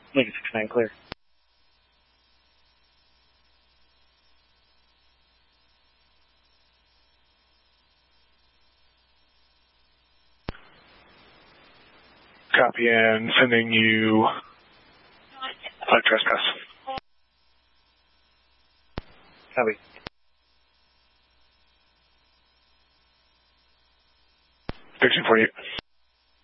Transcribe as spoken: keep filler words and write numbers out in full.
Lincoln six nine clear. Copy, and sending you a trespass. Copy. Fixing for you.